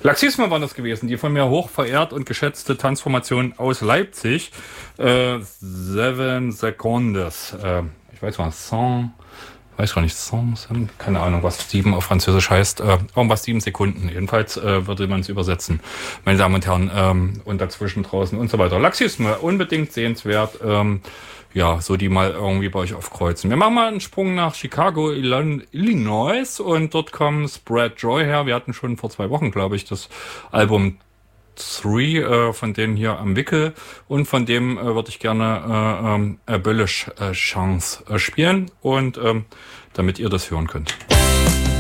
Laxisme war das gewesen, die von mir hoch verehrt und geschätzte Tanzformation aus Leipzig. 7 Secondes. Ich weiß gar nicht, keine Ahnung, was 7 auf Französisch heißt. Irgendwas 7 Sekunden. Jedenfalls würde man es übersetzen, meine Damen und Herren. Und dazwischen draußen und so weiter. Laxisme, unbedingt sehenswert. Ja, so die mal irgendwie bei euch aufkreuzen. Wir machen mal einen Sprung nach Chicago, Illinois, und dort kommt Spread Joy her. Wir hatten schon vor 2 Wochen, glaube ich, das Album 3 von denen hier am Wickel, und von dem würde ich gerne Bullish Chance spielen, und damit ihr das hören könnt.